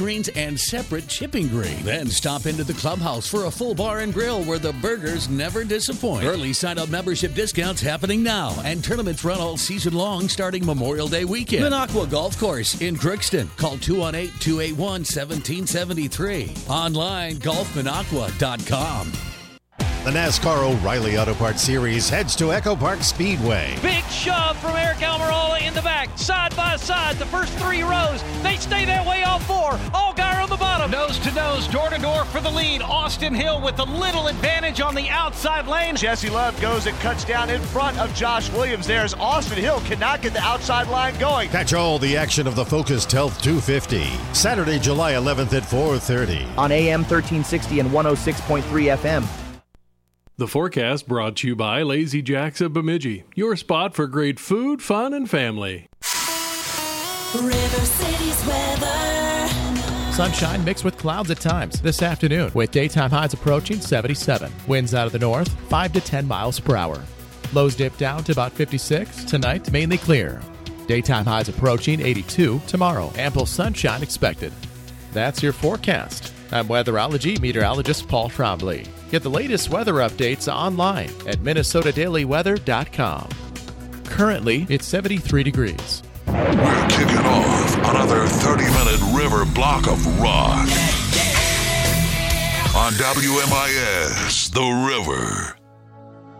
screens, and separate shipping green. Then stop into the clubhouse for a full bar and grill where the burgers never disappoint. Early sign-up membership discounts happening now, and tournaments run all season long starting Memorial Day weekend. Minocqua Golf Course in Crookston. Call 218-281-1773. Online, golfminocqua.com. The NASCAR O'Reilly Auto Parts Series heads to Echo Park Speedway. Big shove from Eric Almirola in the back, side by side, the first 3 rows. They stay that way all 4. Allgaier on the bottom. Nose to nose, door to door for the lead. Austin Hill with a little advantage on the outside lane. Jesse Love goes and cuts down in front of Josh Williams. There's Austin Hill, cannot get the outside line going. Catch all the action of the Focused Health 250. Saturday, July 11th at 4:30. On AM 1360 and 106.3 FM. The forecast brought to you by Lazy Jacks of Bemidji, your spot for great food, fun, and family. River City's weather. Sunshine mixed with clouds at times this afternoon, with daytime highs approaching 77. Winds out of the north, 5 to 10 miles per hour. Lows dip down to about 56. Tonight, mainly clear. Daytime highs approaching 82 tomorrow. Ample sunshine expected. That's your forecast. I'm weatherology meteorologist Paul Trombley. Get the latest weather updates online at minnesotadailyweather.com. Currently, it's 73 degrees. We're kicking off another 30-minute river block of rock on WMIS, The River.